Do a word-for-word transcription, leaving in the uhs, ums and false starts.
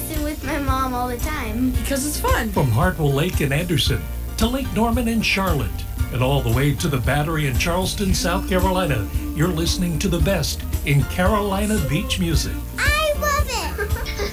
racing with my mom all the time. Because it's fun. From Hartwell Lake in Anderson to Lake Norman in Charlotte and all the way to the Battery in Charleston, South Carolina, you're listening to the best in Carolina beach music. I